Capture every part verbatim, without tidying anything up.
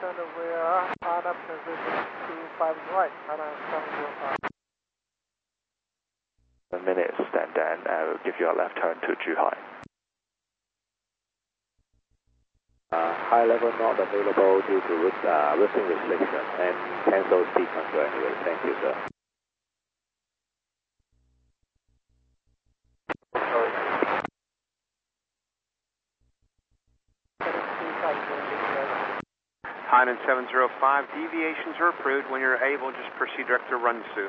and we are on a position two five right, and I'm seven zero five. A minute, stand down, and we'll give you a left turn to Zhuhai. Uh, high level not available due to route, uh, routing restriction and cancel speed control anyway. Thank you, sir. Hainan seven zero five, deviations are approved. When you're able, just proceed direct to Runsu.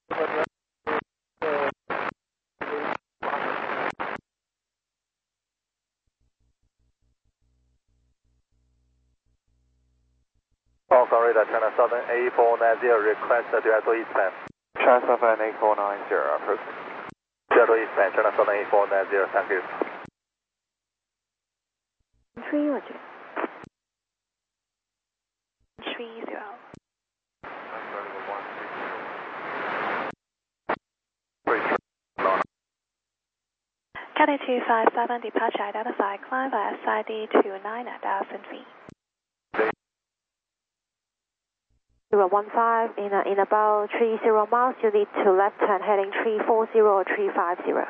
Hong Kong radar China Southern A four nine zero, request the dual eastbound. China Southern A four nine zero, approved. Dual eastbound, China Southern A four nine zero, thank you. three Roger. three zero. Cathay two five seven, departure identified, climb via S I D two nine at one thousand feet. zero one five, in, a, in about three zero miles, you need to left turn heading three four zero or three five zero.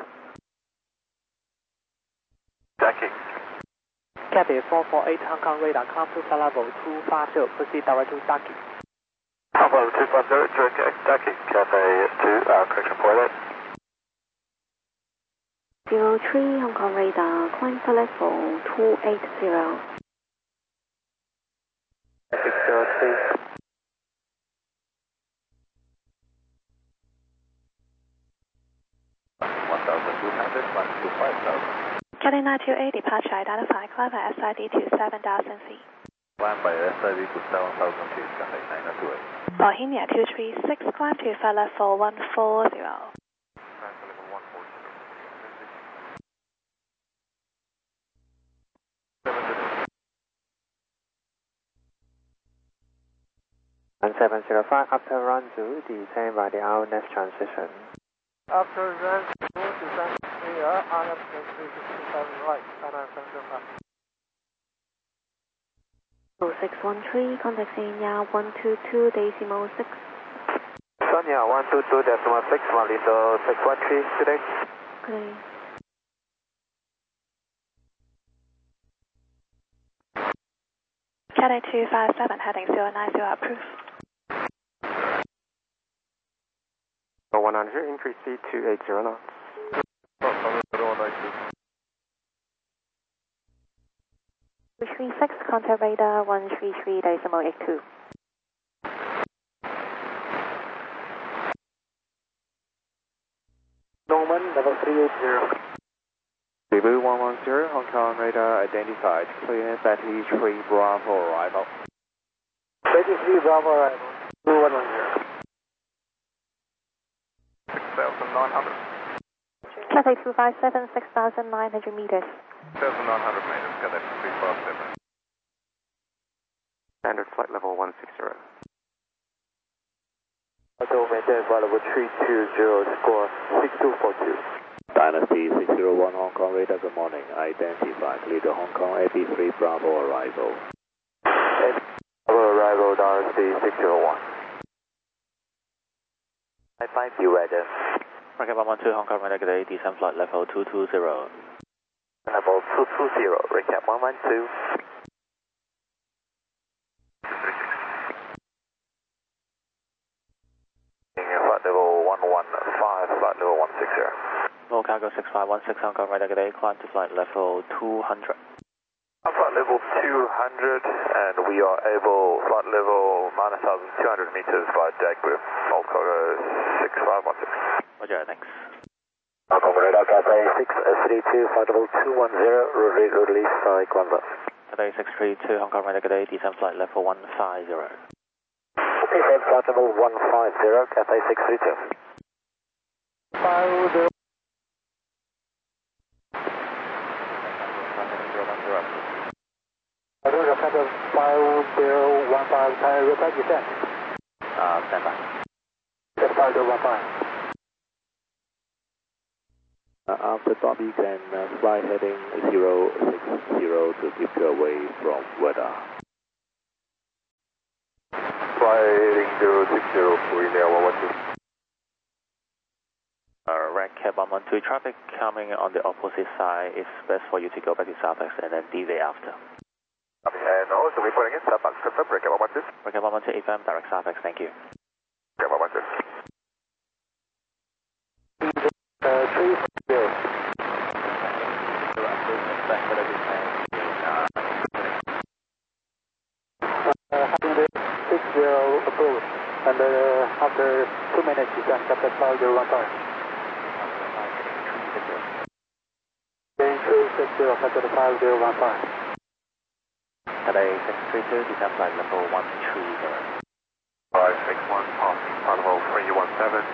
Jackie. Cathay four four eight, Hong Kong radar, come to flight level two five zero, proceed direct to Daki. Hong Kong two five zero, direct to Daki. Cathay two, uh, correction point eight. zero three, Hong Kong radar, climb to level two eight zero. six zero three. one thousand two hundred, one two five thousand. Cathay nine two eight, departure identified, climb via S I D to seven thousand feet. Climb by S I D to seven thousand feet, Cathay nine two eight. Bohemia two three six, climb to flight level one four zero. And seven zero five, after run to descend by the R N S transition. After run to descend clear, on a position two five right, and I'm seven zero five. two six one three, contact Sanya one two two decimal six. Sonia one two two decimal six, one little six one three today. Okay. Cathay two five seven, heading zero nine zero, approved. one hundred, increase speed to eight zero knots. two three six, contact radar one three three decimal eight two. Norman, level three eight zero. Cebu one one zero, Hong Kong radar identified, clear Betty three Bravo arrival. Betty three Bravo arrival, two one one zero. six thousand nine hundred. Cathay two five seven, six thousand nine hundred meters. six thousand nine hundred meters, Cathay three five seven. Standard flight level one six zero. Auto maintain flight level three two zero, score six two four two. Dynasty six zero one Hong Kong radar, good morning. Identified, clear to Hong Kong A B three Bravo arrival. Bravo arrival, Dynasty six zero one. I find you radar. Rocket one one two Hong Kong radar, good day, descend flight level two two zero. Level two two zero, recap one one two. Flight level one one five, flight level one six zero. Low cargo six five one six Hong Kong radar, good day, climb to flight level two hundred. Flight level two hundred, and we are able, flight level nine thousand two hundred meters by deck with Hong Kong six five one six. Roger, thanks. Hong Kong radar, Cathay six three two, flight level two one zero, release side Kwanzaa. Cathay six three two Hong Kong radar, good day, descend flight level one five zero. Descend flight level one five zero, Cathay six three two. five zero. Roger, Cathay five zero one five, can I repeat descent? Uh, stand by. five zero one five. Uh, after stop, you can uh, fly heading zero six zero to keep you away from weather. heading zero six zero for India one one two. Uh, Red Cap one one two, traffic coming on the opposite side. It's best for you to go back to Southex and then delay after. And also reporting in Southbound, confirm, Red Cap one one two. Red Cap one one two, A F M, direct Southex, thank you. Red Cap one one two. Uh, three zero. Uh, six zero approved. And uh, after two minutes, you can capture five zero one five. Heading three six zero, capture five zero one five. Today six three two, descent flight level one three zero. five six one, passing Carnival three one seven.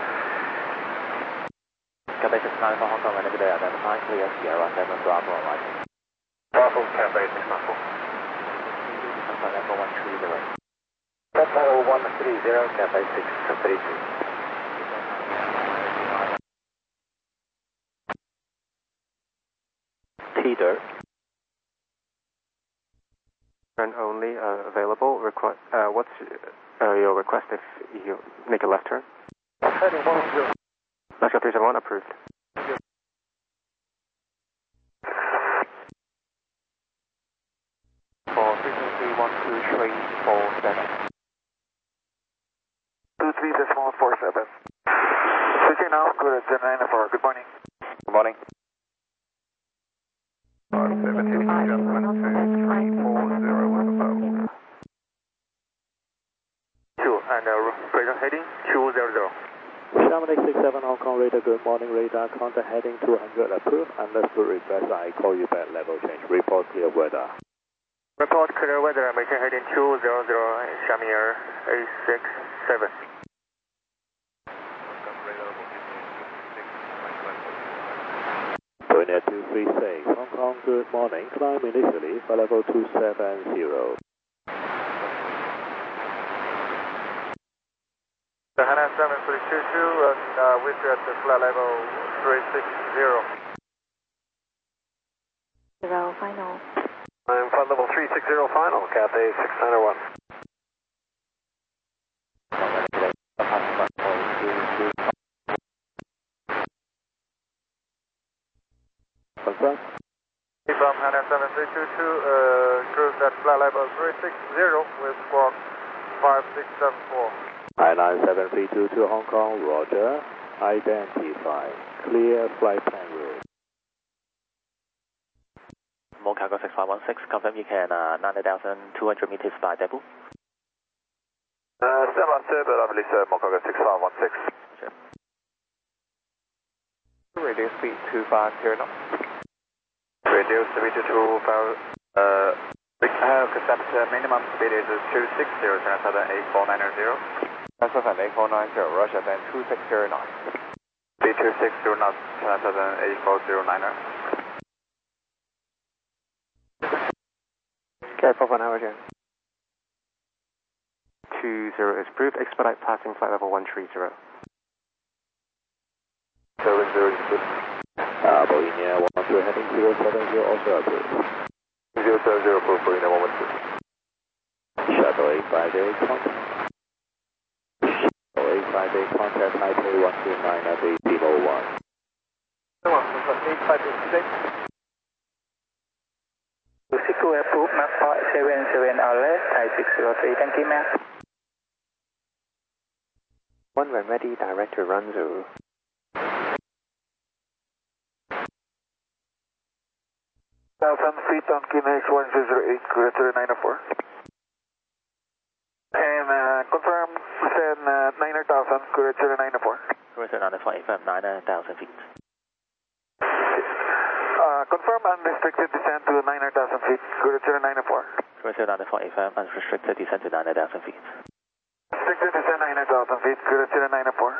Cathay six nine four, Hong Kong, Renegade identified, clear Sierra seven Bravo arrival. Bravo, Cathay six nine four. Descent flight level one three zero. Cathay one three zero, Cathay six three two. Teeter. Turn only uh, available. Requ uh, what's uh, your request if you make a left turn? Heading one zero. Let's go three seven one, approved. For frequency one two three four seven. two three decimal four seven. Switching now, good at Gen nine four. Good morning. Good morning. five seven two gentlemen, two three four zero with the phone. Two, and uh, radar heading two zero zero. Chamonix six seven Hong Kong radar, good morning radar, contact heading two hundred approved, unless good request I call you back, level change, report clear weather. Report clear weather, maintain heading two zero zero, Xiamen Air A six seven. Pioneer two three six, Hong Kong, good morning, climb initially, flight level two seven zero. The Hana seven three two two, and uh, with at the flight level three six zero. Zero, final. I'm flight level three six zero final, Cathay six nine one. Confirm. From Hana seven three two two, uh, cruise at flight level three six zero with squawk five six seven four. I nine seven three two two Hong Kong, roger, identify, clear flight plan route. Mocago six five one six, confirm you can uh, nine thousand two hundred meters by depot. Uh, stand by, sir, but I believe sir, Mocago six five one six. Sure. Radio speed two five zero knots. Radio speed two five, uh, uh, accept uh, minimum speed is two six zero, Southern eight four nine zero. Southern eight four nine zero, Russia, then two six zero knots. Speed two six zero knots, Southern eight four zero nine. Okay, Papa now again. two zero is approved, expedite passing flight level one three zero. seven zero is good. Uh, Boeing Air one two heading zero seven zero, also approved. zero seven zero for Boeing one one two. Shuttle eight five eight, contact. Shuttle eight five eight, contact Taipei one two nine at the Demo one. eight five eight six. Siku approved, map seven seven outlet, Thai six zero three, thank you ma'am. One when ready, direct to Runzu. Thousand feet on K N X one zero zero eight, Greater nine four. And uh, confirm, send uh, nine thousand, Greater nine four. Greater nine four, A F M nine thousand feet. Uh, confirm unrestricted descent to nine thousand feet, Greater nine four. Greater nine four, A F M unrestricted descent to nine thousand feet. Restricted descent nine thousand feet, Greater nine four.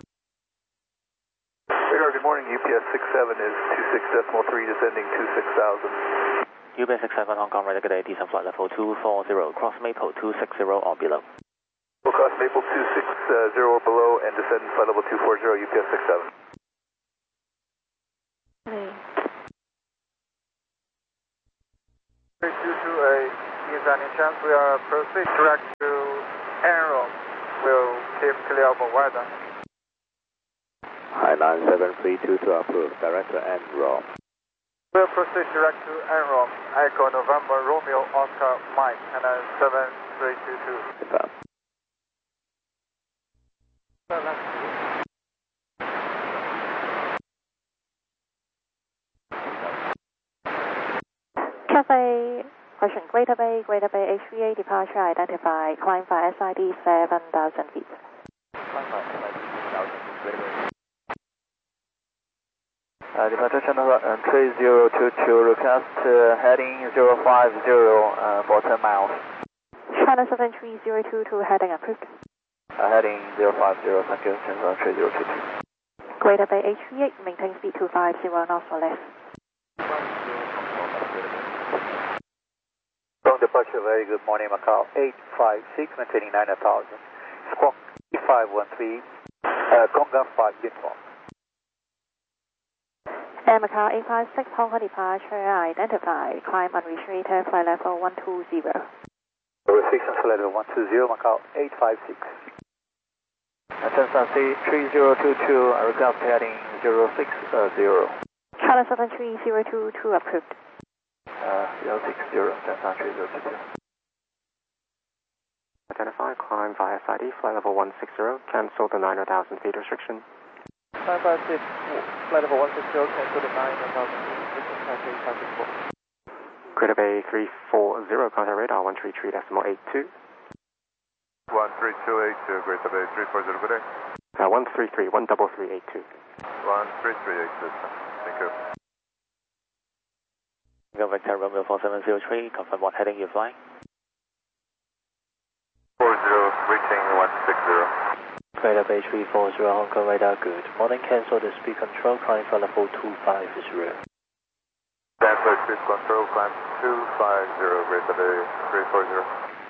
Radar, good morning, U P S six seven is two six decimal three, descending two six thousand. U P S six seven Hong Kong, radar good day, descent flight level two four zero, cross Maple two six zero or below. Cross Maple two six zero or below and descend flight level two four zero, U P S six seven. three two two A, is any chance we are proceed direct to Enron. We'll keep clear over weather. Highline seven three two two approved. Direct to N R O M. We'll proceed direct to N R O M. Echo November Romeo Oscar Mike, and then seven three two two. Confirm. Cafe, question, Greater Bay, Greater Bay H V A departure identified, climb for S I D seven thousand feet. Uh, departure channel uh, three zero two two, request uh, heading zero five zero uh, for ten miles. China seven three zero two two, heading approved. Uh, heading zero five zero, thank you, channel three zero two two. Greater Bay H V A, maintain speed two five zero knots or less. From departure, very good morning, Macau eight five six, maintaining nine thousand. Squawk five one three, uh, Gonga five uniform. Air Macau eight five six, Hong Kong departure identified, climb unrestricted, flight level one two zero. Restriction flight level one two zero, Macau eight five six. Attention C three zero two two, request heading zero six zero. China seven three zero two two approved. Uh, zero six zero, Delta three zero two two. Identify, climb via S I D, flight level one six zero, cancel the nine thousand feet restriction. five five six, flight level one six zero, cancel the nine thousand feet restriction, taxi five six four. Greater Bay three four zero, contact radar one three three decimal eight two. one three two eight two, Greater Bay three four zero, good day. Uh, one three three, one three three eight two. one three three eight two, thank you. Go Vector Romeo four seven zero three, confirm what heading you're flying. four zero, reaching one six zero. Greater Bay three four zero, Hong Kong radar good. Morning, cancel the speed control, climb for level two five zero. Cancel speed control, climb two five zero, Greater Bay three four zero.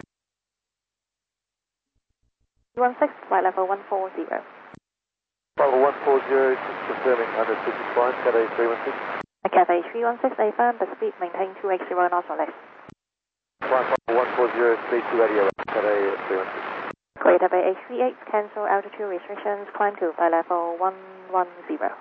one six, flight level one four zero. Level one four zero, confirming understood response, Cathay three one six. Cathay three one six, affirm the speed maintain two eight zero knots or less. one four zero, speed to radio, Cathay three one six. Greater Bay H V eight, cancel altitude restrictions, climb to flight level one one zero.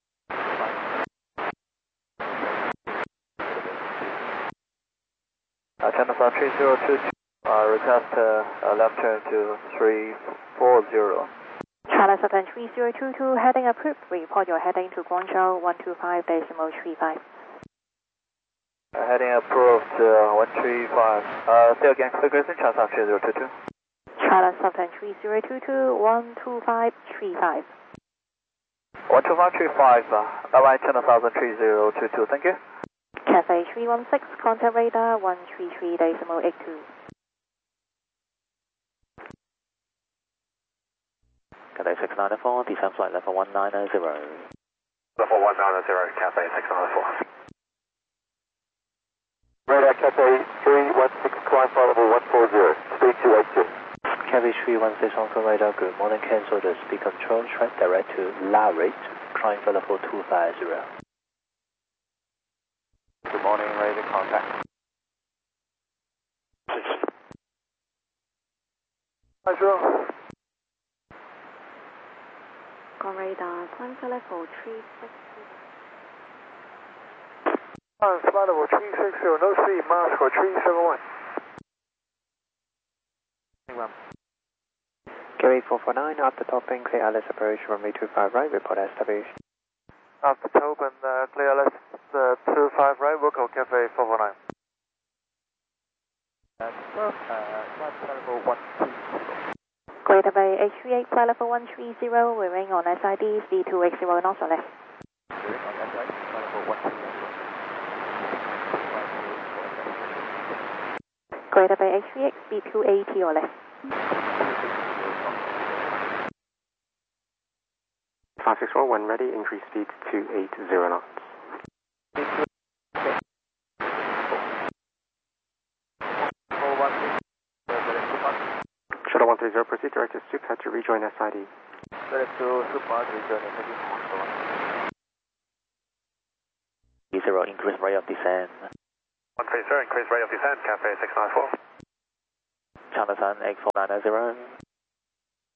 Uh, channel three zero two two, uh, request uh, left turn to three four zero. China seven three zero two two, heading approved. Report your heading to Guangzhou one two five decimal three five. Uh, heading approved, uh, one three five. Uh, say again, configuration, China three zero two two. China seven three zero two two, one two five three five. one two five three five, uh, bye bye, channel three zero two two, thank you. Cathay three one six, contact radar one three three decimal eight two. Cathay six nine four, descend flight level one nine zero. Level one nine zero, Cathay six nine four. Radar Cathay three one six, climb flight level one four zero, speed two eight two. Cathay three one six, Hong Kong radar good. Morning, cancel the speed control, track direct to Larry, climb for level two five zero. Good morning, radar contact. Zero. Radar, climb for level three six zero. Uh, flight level three six zero, no speed, mask for three seven one. Gary four four nine, after topping, clear Alice approach runway two five right, report established. After top and uh, clear left uh, two five right, we'll call Cafe four four nine. Uh, flight level one two zero. Greater Bay H V eight, flight level one three zero, wearing on S I D, speed two eight zero knots or less. Wearing on S I D, flight level one two zero. Greater Bay H V eight, speed two eighty or less. five six four, when ready, increase speed to two eight zero knots. Shuttle one three zero, proceed direct to Stuka to rejoin S I D. Direct to Stuka to rejoin S I D. Zero, increase rate of descent. one three zero, increase rate of descent, Cafe six nine four. China Sun eight four nine zero.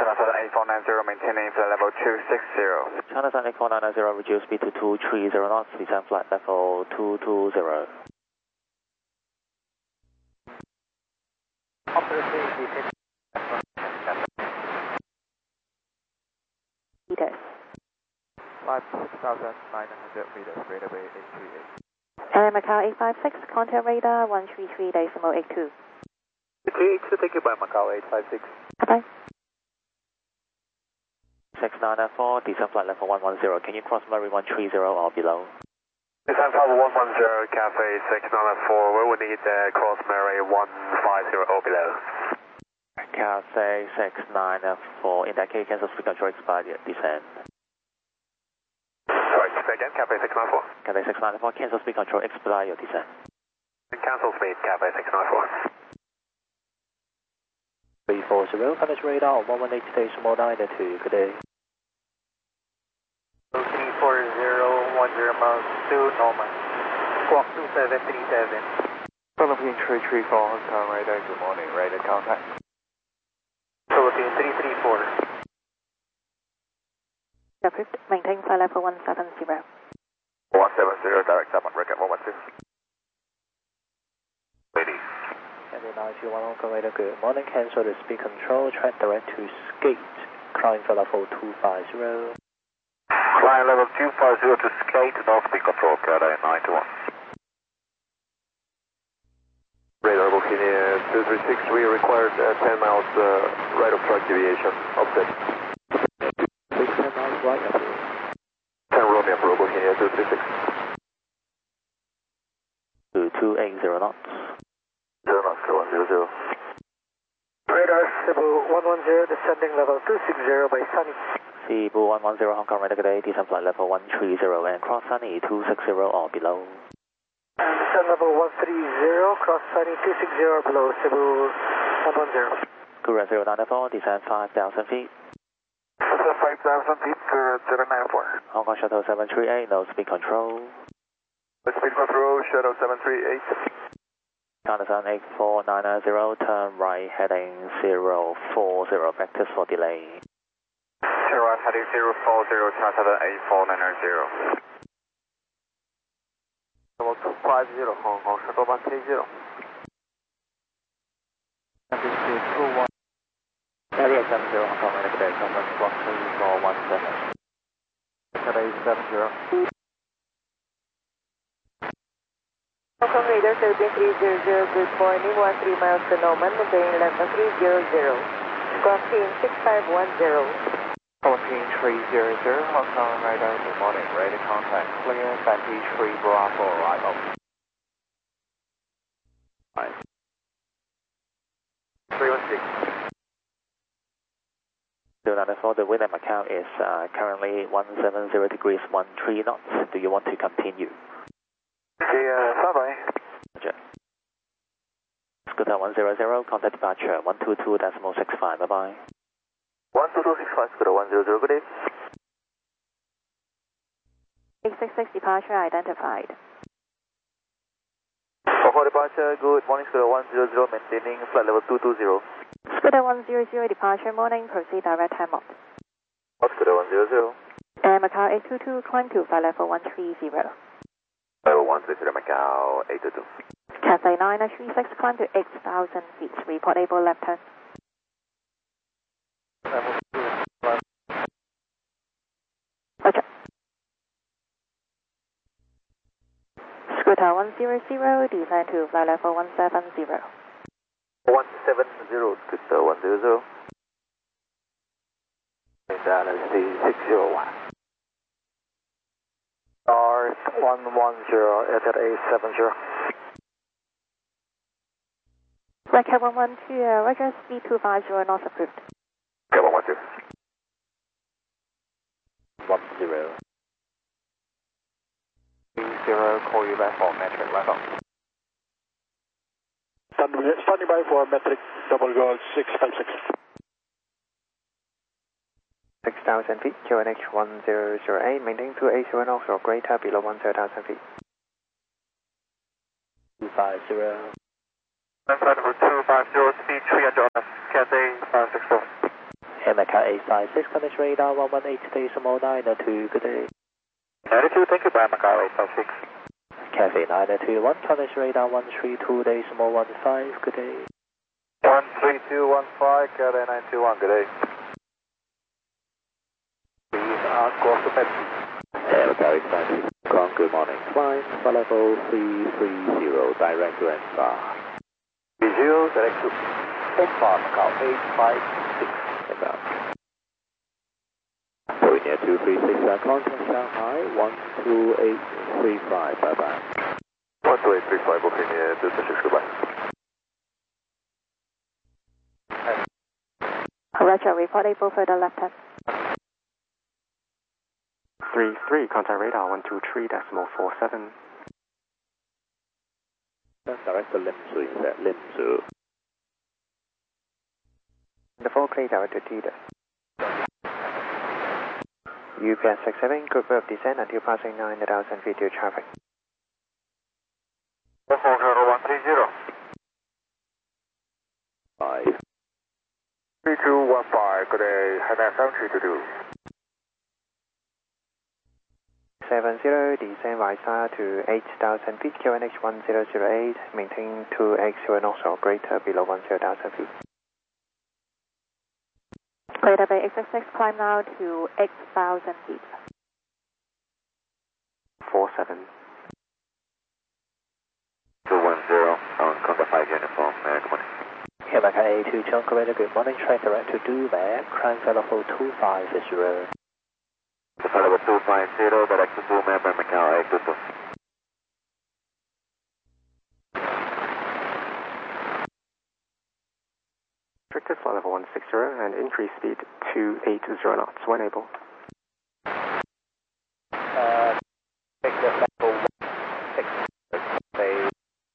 China Southern eight four nine zero, maintaining flight level two six zero. China Southern eight four nine zero, reduce speed to two three zero knots, descend flight level two two zero. Meters. Flight six thousand nine hundred meters, radar bay eight three eight. Air Macau eight five six, contact radar one three three decimal eight two. three eight two, thank you by Macau eight five six. Bye-bye. six nine four, descend flight level one one zero. Can you cross Murray one three zero or below? Descent level one one zero, Cafe six nine four, we will need uh, cross Murray one five zero or below. Cafe six nine four, in that case, cancel speed control expired, descend. Sorry, say again, Cafe six nine four. Cafe six nine four, cancel speed control expired, descend. Cancel speed, Cafe six nine four. three four zero, contact radar one one eight decimal nine two, good day. three four zero, one zero miles to Norman. Squawk two seven three seven. Philippine three three four, Hong Kong radar, good morning, radar contact. Philippine three three four. Approved. Maintain flight level one seven zero. one seven zero, direct up on record one one two. Ladies. nine two one Hong Kong radar, good morning, cancel the speed control, track direct to Skate, climb for level two five zero. Climb level two five zero to Skate, no speed control, Canada nine two one. Radar Bohemia two three six, we required uh, ten miles uh, right of track deviation, offset. Please ten miles right of you. ten Romeo for Bohemia two three six. two two eight zero knots. zero knots, one zero zero. Radar Cebu one one zero, descending level two six zero by Sunny. Cebu one one zero, Hong Kong radar, good day, descend flight level one three zero and cross Sunny two six zero or below. Descend level one three zero, cross Sunny two six zero below Cebu one one zero. Courier zero nine four, descend five thousand feet. Descend five thousand feet, Courier zero nine four. Hong Kong Shuttle seven three eight, no speed control. Speed control, Shuttle seven three eight. China Southern eight four nine zero, turn right heading zero four zero, practice for delay. Turn right heading zero four zero, China Southern eight four nine zero. Level two five zero, Hong Kong Shuttle one three zero. Altitude two one. Area seven zero, Hong Kong radar, good day, contact block three four one seven. Cafe seven zero. Hong Kong radar thirteen three zero zero, good morning, one three miles to Norman, maintaining level three zero zero. Crossing six five one zero. Philippine three zero zero, Hong Kong radar, good morning, radar contact, clear, Fatty three Bravo, arrival. three one six. zero nine four, the wind at Macau is uh, currently one seven zero degrees one three knots. Do you want to continue? Okay, uh, bye-bye. Roger. Scooter one zero zero, contact departure one two two decimal six five, bye-bye. one two two six five, Scooter one zero zero, good day. eight six six departure identified. For departure, good morning, Scooter one zero zero, maintaining flight level two two zero. Scooter one zero zero departure, morning, proceed direct time up. Scooter one zero zero. Air Macau eight two two, climb to flight level one three zero. Level one three zero, Macau eight two two. Cathay nine three six, climb to eight thousand feet, report able left turn. Roger. Scooter one zero zero, descend to flight level one seven zero. one seven zero, Scooter one zero zero. Dallas six zero one. North one one zero, at eight seven zero. Flight Cap one one two, uh, Roger, speed two five zero, not approved. Okay, one one two. one zero. three zero, call you back for metric level. Standing by for metric double goal six five six. six thousand feet, Q N H one zero zero eight, maintain two eight zero knots or greater below one thousand feet. two five zero. Flight number two five zero, speed three hundred, Cathay five six four. Air Macau eight five six, Connex radar one one eight decimal nine two, good day. ninety-two, thank you, Brian Macau eight five six. Cafe nine two one, Connex radar one three two decimal one five, good day. one three two one five, Cafe nine two one, good day. Please ask off the Pepsi. Air Carry Science, good morning. Climb for level three three zero, direct to N S A R. three zero, direct to N S A R, Macau eight five six. Inbound. Going near two three six, uh, contact Shanghai one two eight three five, bye bye. one two eight three five, okay, near two two six, goodbye. Roger, report able for the left hand. three three, contact radar one two three decimal four seven. Direct to Limsu, instead, Limsu. The four clear direct to Tita. U P S six seven, good road descent until passing nine thousand feet to traffic. four zero one three zero. five. three two one five, good day, Hainan seven three two two. seven zero, descend right side to eight thousand feet, Q N H one zero zero eight, maintain two X zero knots or greater below ten thousand feet. Greater Bay X six six, climb now to eight thousand feet. four seven. two one zero, on contact five uniform, uh, good morning. Quebec A two, John Commander, good morning. Track direct to Dumac, climb for level two five zero. Level two five zero, direct to Dumac, Macau eight two two. Restricted flight level one six zero and increase speed two eight zero knots when able. Uh, take the level one six zero,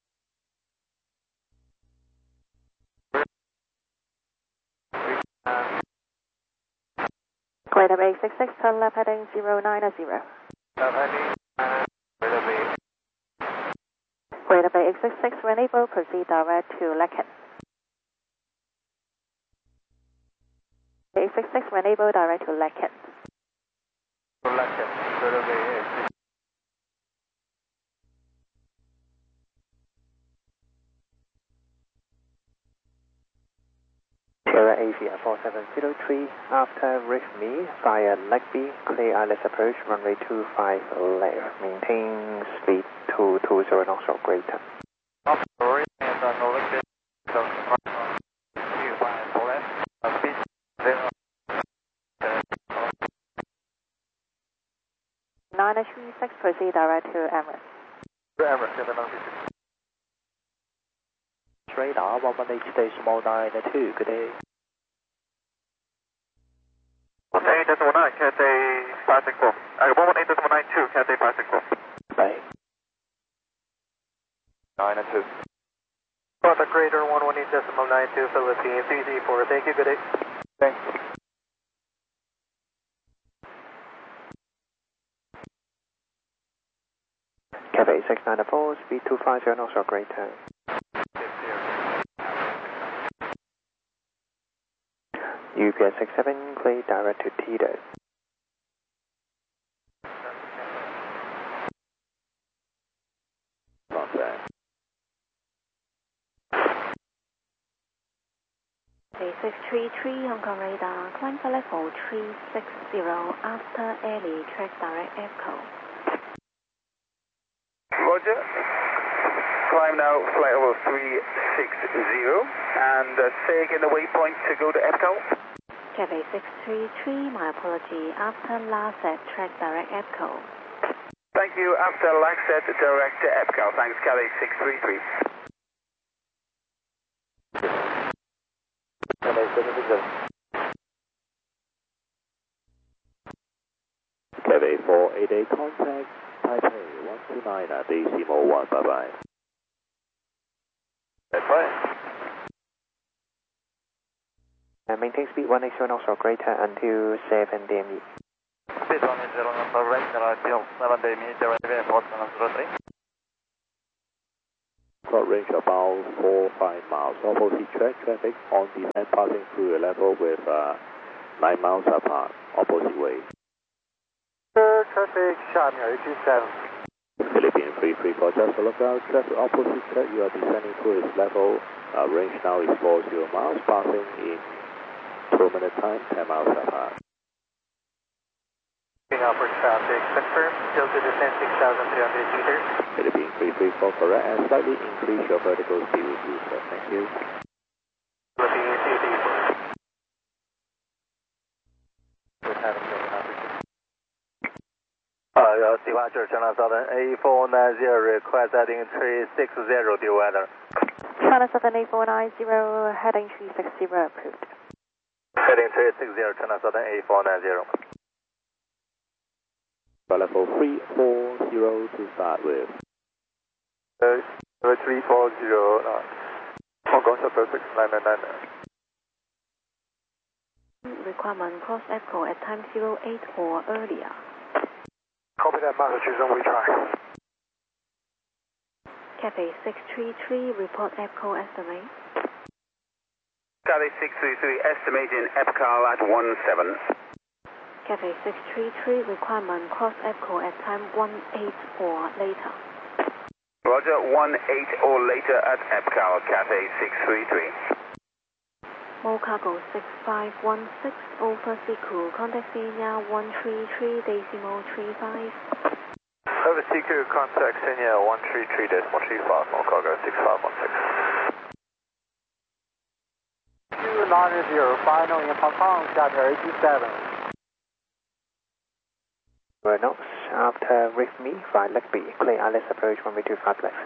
Greater Bay six six, turn left heading zero nine zero. Greater Bay X six six, when able, proceed direct to Lacan. X six six, when able, direct to Lacan. Sierra Asia four seven zero three, after reach me via Legby, clear I L S approach, runway two five left, maintain speed two two zero knots or greater. nine three six, proceed direct to Emirates. Emirates, radar one one eight decimal nine two, good day. one one eight decimal nine, Cathay passing four. Uh, one one eight decimal nine two, Cathay passing four. Bye. nine and two. Contact radar one one eight decimal nine two, Philippines, C Z four, thank you, good day. Thanks. Cathay six nine four, speed two five zero knots or greater. U P S six seven, clear direct to Tito. Contact. A six three three, Hong Kong radar, climb for level three six zero, after Airly, track direct echo. Roger. Climb now, flight level three six zero, and uh, say again the waypoint to go to EPCO. Cathay six three three, my apology, after last at track direct EPCO. Thank you, after Laxet, direct to EPCO. Thanks, Cathay six three three. Cathay four eight eight, contact Taipei one two nine at decimal one, bye bye. That's fine. And maintain speed one eight zero knots or greater until seven D M E. Speed one eight zero knots or greater until seven D M E, direct airport one zero three. Cloud range about four five miles. Opposite track traffic on descent passing through a level with uh, nine miles apart, opposite way. Sir, traffic, Xiamen eight two seven. Philippine three three four, just look out, traffic opposite, you are descending to its level, uh, range now is forty miles, passing in two minute time, ten miles apart. Upper traffic, confirm, still to descend six thousand three hundred meters. Philippine three three four, correct, and slightly increase your vertical speed with you, sir, thank you. Philippine three three four. Uh, departure China Southern A four nine zero, request heading three six zero, due weather. China Southern A four nine zero, heading three six zero, approved. Heading three six zero, China Southern A four nine zero. Level three four zero to start with. Uh, three four zero, uh, Hong Kong Shuttle six nine nine nine. Requirement cross echo at time zero eight or earlier. Copy that, Massachusetts, we try. Cathay six three three, report echo estimate. Cathay six three three, estimating EPCAL at one seven. Cathay six three three, requirement cross echo at time one eight or later. Roger, one eight or later at EPCAL, Cathay six three three. Mo cargo six five one six, over Siku, contact Senior one three three decimal three five. Over Siku, contact Senior one three three decimal three five, Mo cargo six five one six. two nine zero, final in Hong Kong, Xiamen eight two seven. Renault, after with me, flight leg B, clear I L S approach runway two five left.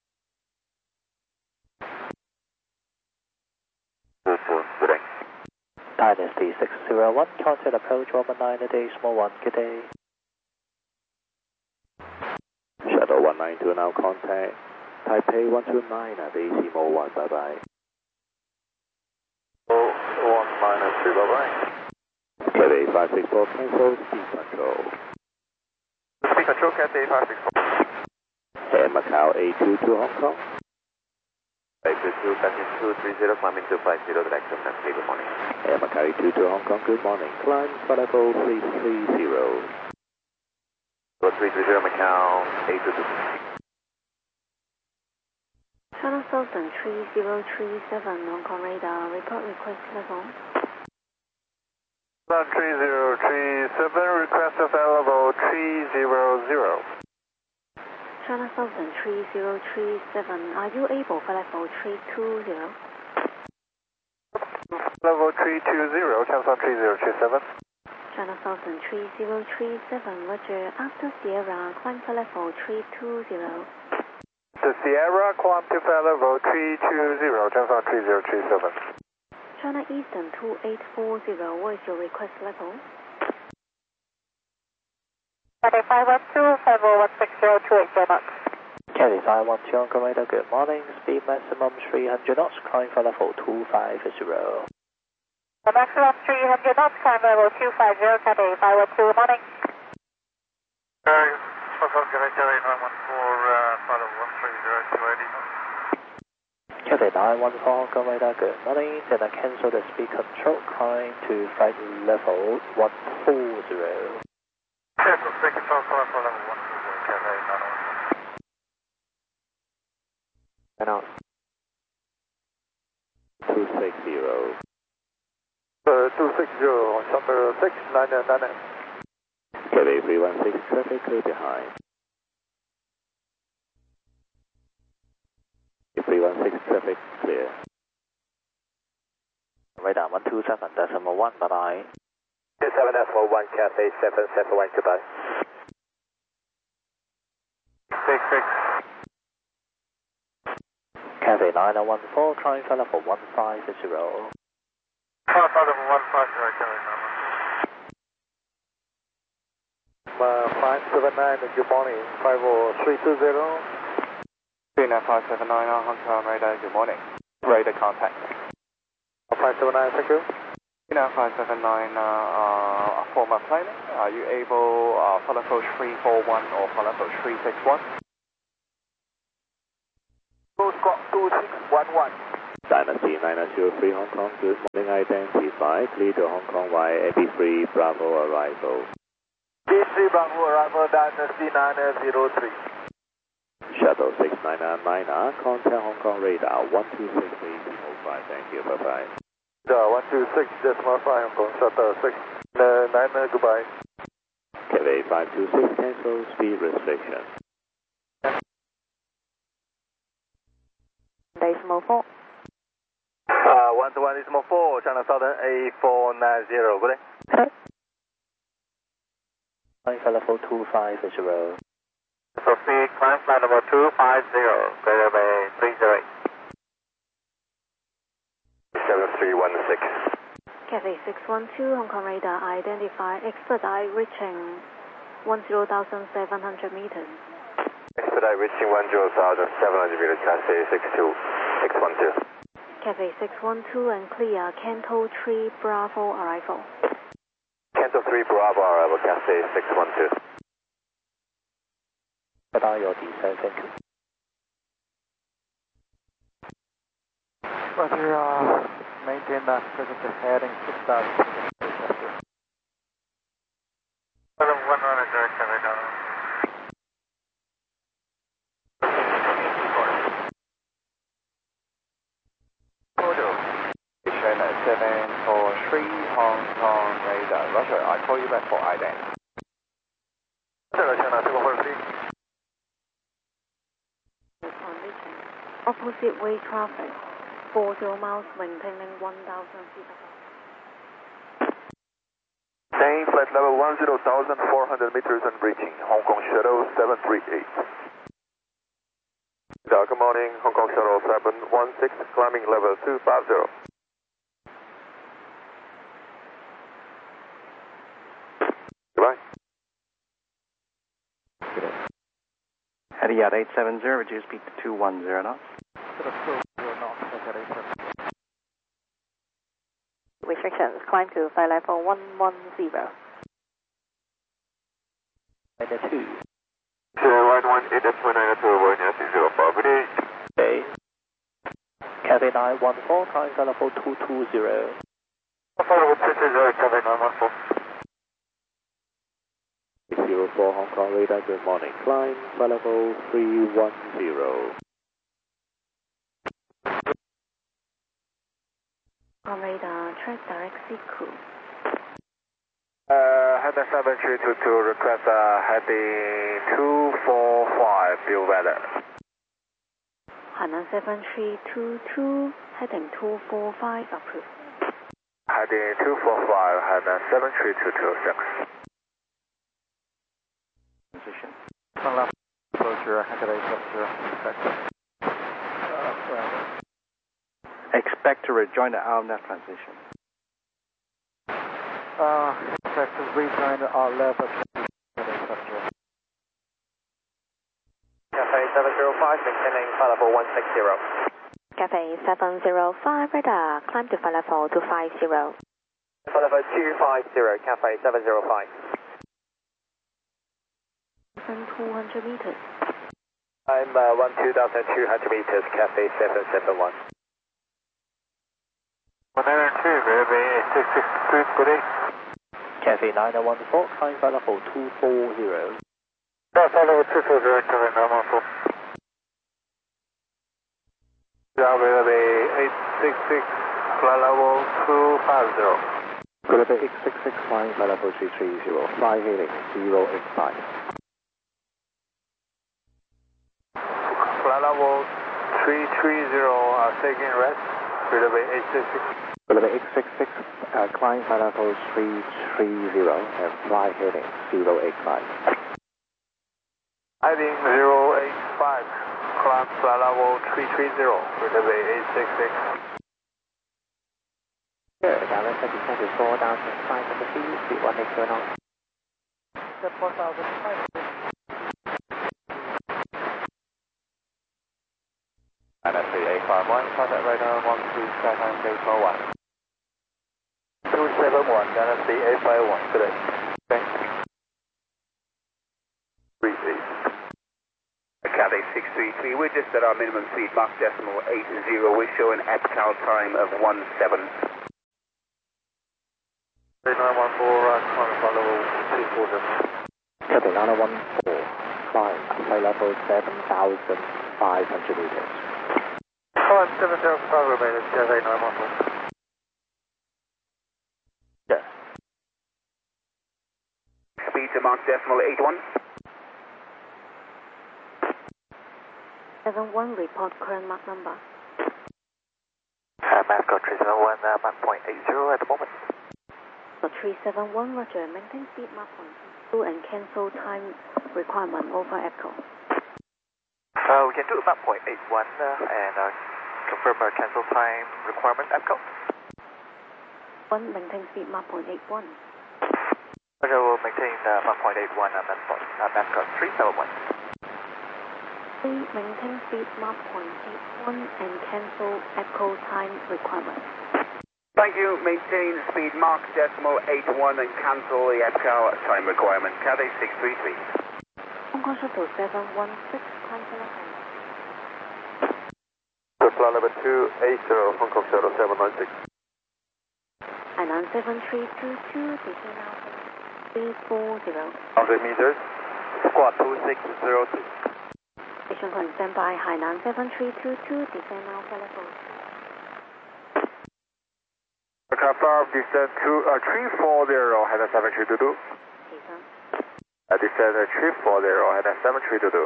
Dynasty six zero one, contact approach one nine a day, small one, good day. Shuttle one nine two now contact, Taipei one two nine at decimal one, bye bye. one minus two, bye bye. Cathay five six four, cancel speed control. Speed control, Cathay five six four. Air Macau eight two two Hong Kong. eight two two, passing two three zero, climbing two five zero, direction Nancy, good morning. Air Macau eight two two Hong Kong, good morning. Climb for level three three zero. three three zero, Macau eight two two. China Southern three zero three seven, Hong Kong radar, report request level. three zero three seven, request of level three zero zero. China Southern three zero three seven, are you able for level three two zero? Level three two zero, China Southern three zero three seven. China Southern three zero three seven, Roger, after Sierra, climb for level three two zero. The Sierra, climb to level three two zero, China Southern three zero three seven. China Eastern two eight four zero, what is your request level? Cathay five one two, five oh one six zero two eight, Max. Cathay five one two, Hong Kong radar, good morning. Speed maximum three hundred knots, climb for level two five zero. The maximum three hundred knots, climb level two five zero, Cathay five one two, good morning. Uh, Cathay nine one four, follow one three zero two eighty. Cathay nine one four, Hong Kong radar, good morning. Then I cancel the speed control, climb to flight level one four zero. Cancel speed control, climb for level one four zero, Cathay nine one four. Renault. two six zero. Uh, two six zero, number six nine nine nine. Cathay three one six, traffic clear behind. three one six, traffic clear. Radar one two seven decimal one, bye bye. two seven decimal one, Cathay seven seven one, goodbye. six six. Cathay nine one four, climb for level one five zero. Climb for level one five zero, Cathay nine one. Uh, five seven nine, good morning, five oh three two zero. China five seven nine, Hong Kong radar, good morning. Radar contact. five seven nine, thank you. China five seven nine, uh, uh, former planning, are you able uh, for level three four one or for level three six one? Two squawk two six one one. Dynasty nine zero three Hong Kong, good morning, identify, clear to Hong Kong via A P three Bravo arrival. A P three Bravo arrival, Dynasty nine zero three. Shuttle six nine nine, contact Hong Kong radar one two six decimal five, thank you, bye bye. Yeah, one two six decimal five Hong Kong, shuttle six nine, goodbye. Cathay five two six, cancel speed restriction. Decimal four. Uh, one to one decimal four, China Southern A four nine zero, good day. Climb flight level two five zero. Sophie, climb flight level two five zero, Greater Bay three zero eight. seven three one six. Cathay six one two, Hong Kong radar, identify, expedite reaching ten thousand seven hundred meters. Expedite reaching ten thousand seven hundred meters, Cathay six two six one two. Cathay six one two and clear, Canto three Bravo arrival. Canto three Bravo arrival, Cathay six one two. What are your descent, thank you. Roger, uh, maintain that present heading six thousand. one hundred direction right now. China seven four three Hong Kong radar. Roger, I call you back for ident. Roger, China seven four three. Opposite way traffic, forty miles, maintaining one thousand feet above. Same flight level ten thousand four hundred meters and reaching Hong Kong Shuttle seven three eight. Good morning, Hong Kong Shuttle seven one six, climbing level two five zero. Goodbye. Etihad eight seven zero, reduce speed to two one zero knots. Restrictions, climb to flight level one one zero. Nine two. one one eight decimal nine two, one zero five, good day. Okay. Cathay nine one four, climb flight level two two zero. Follow two two zero, Cathay nine one four. zero four Hong Kong radar, good morning, climb flight level three one zero. On radar, track direct Siku. Uh, heading seven three two two, request uh, heading two four five, view weather. Hainan seven three two two, heading two four five, approved. Heading two four five, Hainan seven three two two six. Position. Turn left, closure, Cathay seven zero, expect. Expect to rejoin the R N A V transition. Uh, expect to rejoin our level. Cathay seven zero five, maintaining flight level one six zero. Cathay seven zero five, radar, climb to flight level two five zero. Flight level two five zero, Cathay seven zero five. two hundred meters. I'm uh, one two thousand two hundred meters, Cathay seven seven one. one nine two, baby, six six three, good day. Cathay nine one four, climb flight level two four zero. Yeah, flight level two four zero, Cathay nine one four. Yeah, baby, eight six six, flight level two five zero. Good day, eight six six, climb flight level three three zero, fly heading zero eight five. Flight level three three zero, uh, taking rest. Good day, eight six six. Good day, eight six six, uh, climb flight level three three zero and fly heading zero eight five. Heading zero eight five, climb flight level three three zero, good day, eight six six. Good, Dallas descend to four thousand five hundred feet, speed one eight zero knots. four thousand five hundred. Dynasty eight five one, contact radar one two seven decimal one. two seven one, Dynasty eight five one, good day. Thanks. three eight. Cathay six three three. We're just at our minimum speed, Mach decimal eight zero. We're showing F C A L time of one seven. nine one four, uh, climb flight level two forty. Cathay nine one four, climb flight level seven thousand five hundred meters. Climb seven thousand five hundred meters, Cathay nine one four. Yes. Speed to Mach decimal eight one. seven one, report current Mach number. Uh, Mascot three seven one, uh, Mach point eight zero at the moment. three seven one, roger, maintain speed Mach point two and cancel time requirement over echo. Uh, we can do Mach point eight one uh, and uh, confirm our cancel time requirement echo. one, maintain speed Mach point eight one. Okay, we'll maintain uh, Mach point eight one, uh, Mascot, uh, Mascot three seven one. three, maintain speed Mach point eight one and cancel echo time requirement. Thank you. Maintain speed Mach decimal eight one and cancel the F C A L time requirement. Cathay six three three. Hong Kong Shuttle seven one six, climb telephone. Flight level two eight zero, Hong Kong Shuttle seven nine six. Hainan seven three two two, descend now three four zero. one hundred meters, squad two six zero two. Station on standby, Hainan seven three two two, descend now telephone. Confirm descent to uh, three four zero, Hainan seven three two two. Uh, descent uh, three four zero, Hainan seven three two two.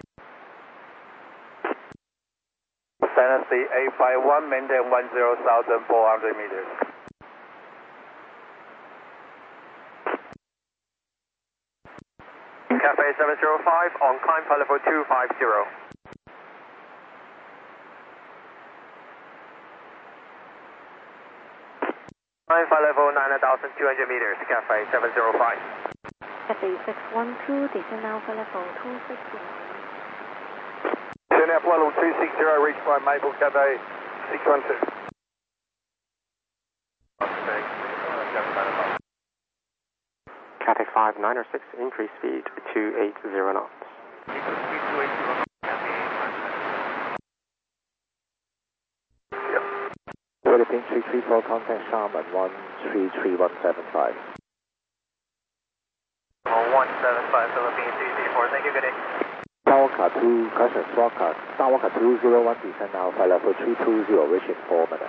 Dynasty eight five one, maintain one zero thousand four hundred meters. Cathay seven zero five, on climb flight level two five zero. Climb flight level nine thousand two hundred meters, Cathay seven zero five. Cathay six one two, descend now flight level two six zero. Descend now flight level two six zero, reach by Maple, Cathay six one two. Cathay five nine six, increase speed two eight zero knots. Philippine three three four, contact Sharman one three three one seven five. one seven five, Philippine three three four, thank you, good day. Sawaka two, caution Sawaka, Sawaka two zero one, descend now, flight level three two zero, reach in four minutes.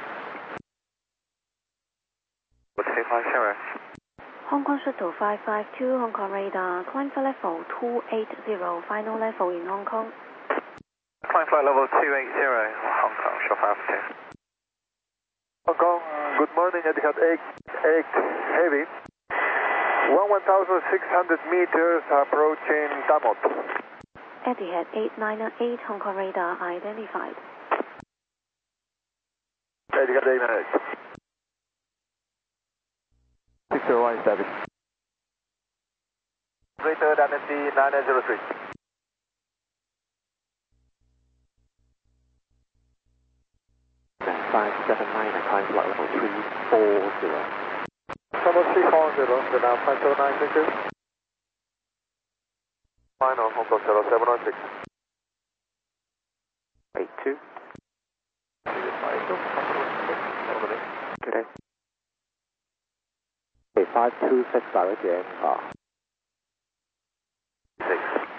What's the five zero? Hong Kong Shuttle five five two, Hong Kong radar, climb flight level two eight zero, final level in Hong Kong. Climb flight level two eight zero, Hong Kong, short five two. Hong Kong, good morning, Etihad eight eight heavy. one thousand six hundred meters approaching Damot. Etihad eight nine eight, Hong Kong radar identified. Etihad eight nine eight. six zero one established. Greater Dynasty nine zero three. five seven nine, climb flight level three four zero. Level three four zero, so now five seven nine, thank you. Final, Hong Kong Shuttle seven nine six. eight two. Good day. Okay, five two six, direct to N car. six.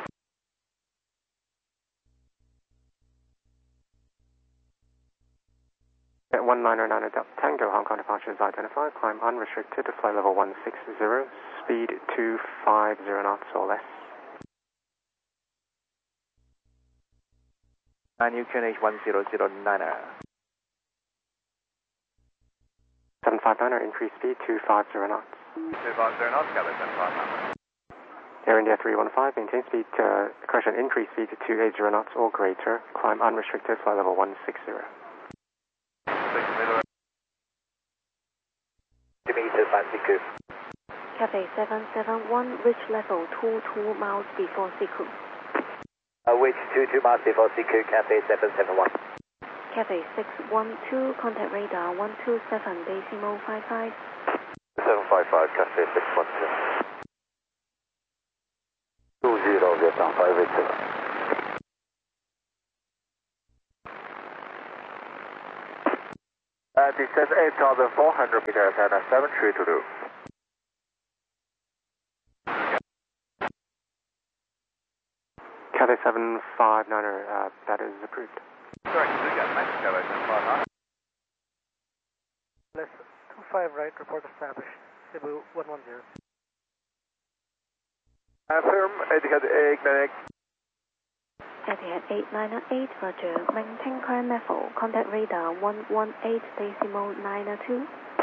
At one nine nine Delta Tango, Hong Kong departure is identified. Climb unrestricted to flight level one six zero, speed two five zero knots or less. nine U Q N H one zero zero nine. seven five nine, increase speed two five zero knots. two five zero knots, Cathay seven five nine. Air India three one five, maintain speed, uh, correction, increase speed to two eight zero knots or greater. Climb unrestricted, flight level one six zero. Meters, Siku. Cathay seven seven one, reach level two two miles before Siku. Uh, which two two miles before Siku, Cathay seven seven one. Cathay six one two, contact radar one two seven decimal five five. seven five five, Cathay six one two. two zero, Vietnam five eight seven. Uh, distance eight thousand four hundred meters and seven three two two. Cathay seven five niner, uh, that is approved. Correct, Zulu, Mexico, seven five nine. Less two five right, report established. Cebu one one zero. Affirm, Etihad eight nine eight. Etihad eight nine eight, roger. Maintain current level. Contact radar one one eight decimal nine two.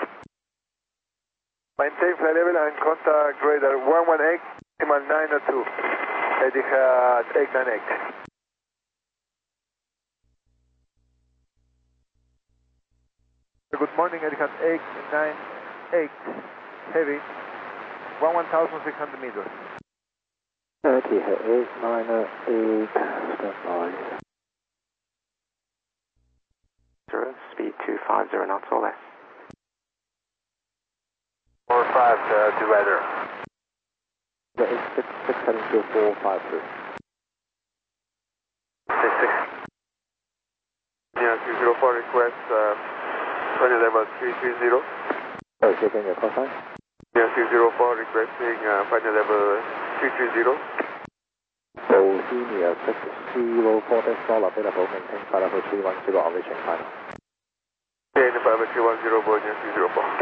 Maintain flight level and contact radar one one eight decimal nine two. Etihad eight nine eight. Good morning, Etihad eight nine eight. Heavy. one one thousand six hundred meters. Etihad eight nine eight, stand by. Zero, speed two five zero knots or less. four five uh, to weather. Yeah, it's six six heading to four five three. six six. Yeah, two zero four request, uh, final level three three zero. Sorry, say again your call sign? Yeah, two zero four requesting uh, final level three three zero. Bohemia six zero four decimal available, maintain flight level three one zero on reaching final. Okay, the flight level three one zero, Bohemia two zero four.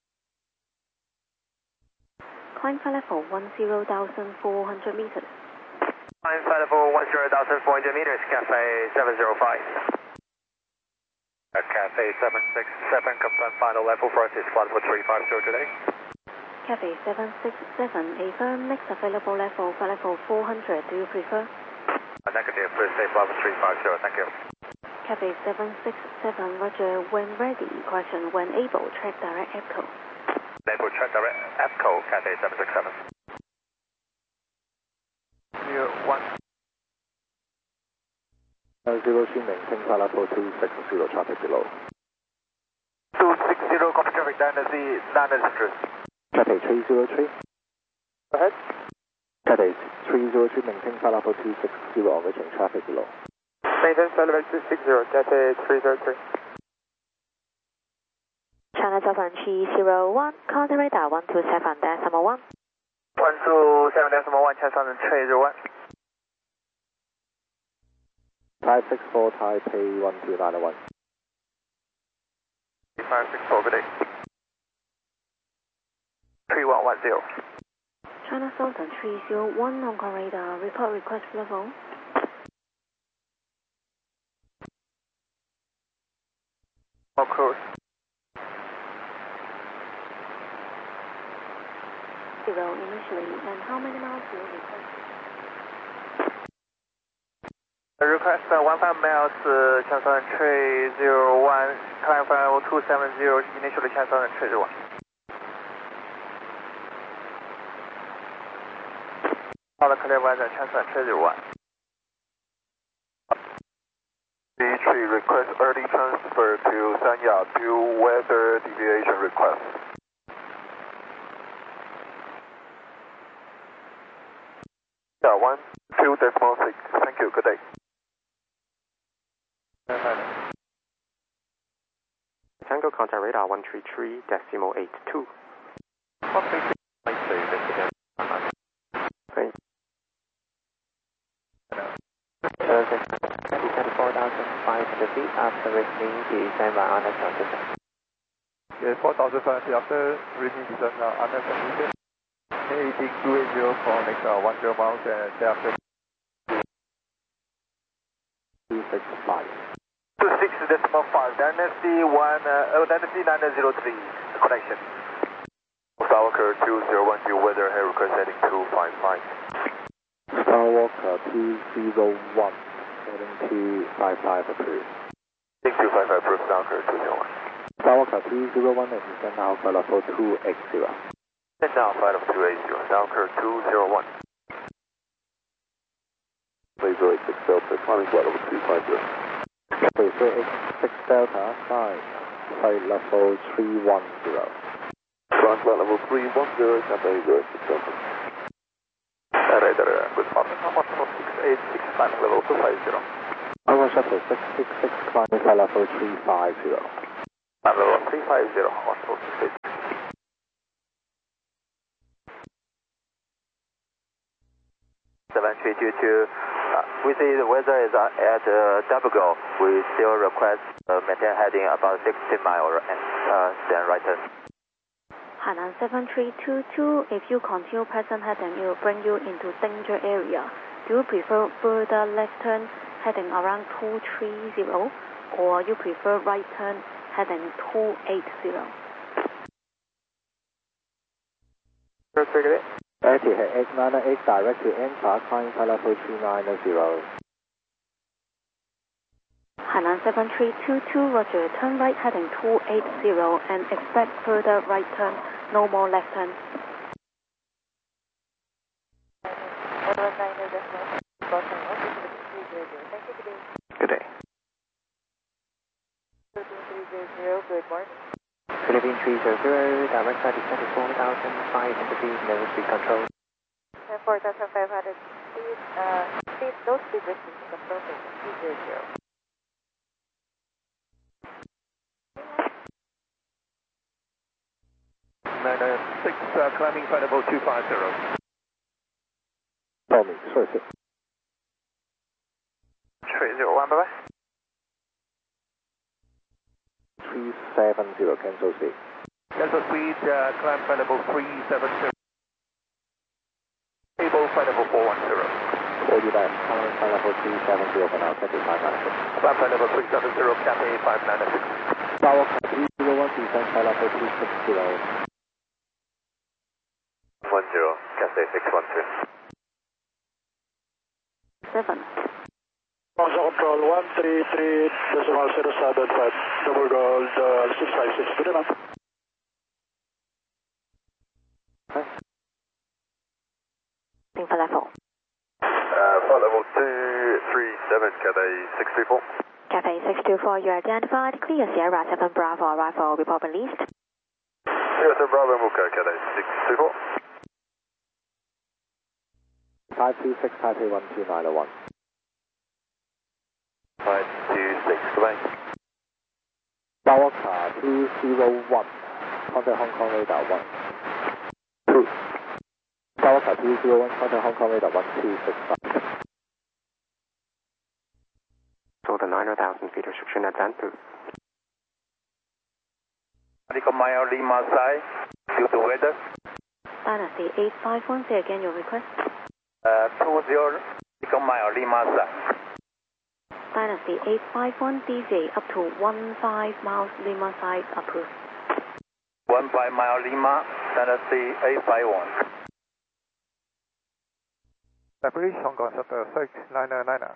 Climb flight level one zero thousand four hundred meters. Climb flight level one zero thousand four hundred meters, Cathay seven zero five. Uh, Cathay seven six seven, confirm final level for us is flight level three five zero today. Cathay seven six seven, affirm next available level, flight level four hundred. Do you prefer? Uh, negative, please stay flight level three five zero, thank you. Cathay seven six seven, roger. When ready, correction, when able, track direct echo. Able track direct EFCO, Cathay seven six seven. Zero one. Zero three, maintain flight level two six zero, traffic below. two six zero, copy traffic, Dynasty nine zero. Cathay three zero three. Go ahead. Cathay three zero three, maintain flight level two six zero on reaching traffic below. Maintain flight level two six zero, Cathay three zero three. China Southern three zero one, contact radar one two seven decimal one. one two seven decimal one, China Southern three zero one. five six four, Taipei one two nine one. five six four, good day. three one one zero. China Southern three zero one, on call radar, report request level. All cruise. Zero initially, and how many miles do you request? The request uh, one five miles, uh, China Southern three zero one, climb flight level two seven zero, initially China Southern three zero one. All the clear weather, China Southern three zero one. D three request early transfer to Sanya, due weather deviation request. Yeah, one, two decimal six. Thank you. Good day. Tango contact radar one three three decimal eight two. Okay. four thousand five hundred feet after reaching the standby on the transition. Yes, four thousand five hundred after reaching the uh, under transition. Heading two eight zero for next uh, one zero miles and thereafter. two six five. two six decimal five, Dynasty one, uh, oh, Dynasty nine zero three, connection. Skywalker two zero one, due weather, head request heading two five five. Skywalker two zero one, heading two five five approved. Heading two five five approved, Skywalker two zero one. Skywalker two zero one, and descend now flight level two eight zero. Descend now flight level two eight zero, Skywalker two zero one. Please zero eight six Delta, climbing flight level two five zero. Please zero eight six Delta, climb flight level three one zero. Climb flight level three one zero, Cathay zero eight six Delta. Radar, good morning, number six eight six, climbing level two five zero. Over shuttle six six six, climbing flight level three five zero. level three five zero, one two six. seven three two two, uh, we see the weather is uh, at uh, double go. We still request uh, maintain heading about sixty miles and uh, then right turn. Hainan seven three two two, if you continue present heading, it will bring you into danger area. Do you prefer further left turn heading around two three zero, or you prefer right turn heading two eight zero? Etihad eight nine eight direct to Antar, climb flight level two nine zero. Hainan seven three two two, roger, turn right heading two eight zero and expect further right turn, no more left turn. Good day. Good morning. Philippine three zero zero, direct flight descent to four thousand five hundred feet, level speed control. four thousand five hundred feet, uh, speed, no speed restriction confirming, three zero zero. nine nine six, uh, climbing flight level two five zero. Tommy, sorry, sir. three zero one, bye bye. three seven zero, cancel speed. Cancel speed, uh, climb flight level three seven zero. Table flight level four one zero. forty dash, climb flight level three seven zero for now, Cathay five nine six. Climb flight level three seven zero, Cathay five nine six. Tower three zero one, descend flight level two six zero. one zero, Cathay six one two. seven. Moscow Control one three three decimal zero seven five, double gold uh, six five six, good enough. For level. Uh, flight level two three seven, Cathay six three four. Cathay six two four, you are identified. Clear Sierra seven Bravo, arrival report released. Sierra seven Bravo, Muka, Cathay six three four. five two six, Taipei one two nine oh one. five two six, goodbye. Tower car two zero one, contact Hong Kong radar one two. Tower car two zero one, contact Hong Kong radar one two six five. So the nine thousand feet restriction at Zanpu. Medical Mile Lima side, due to weather. Dynasty eight five one, say again your request. Uh, two zero, Medical Mile Lima side. Dynasty eight five one, D J up to one five miles Lima side approved. one five mile Lima, Dynasty eight five one. British Hong Kong Center six nine nine nine.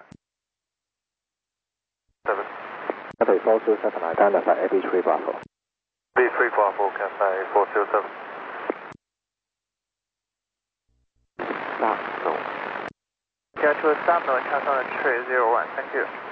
seven. Cathay four zero seven, identify A B three Bravo. B three Bravo, Cathay four zero seven. Stop, no. Get to a stop node, transfer three zero one, thank you.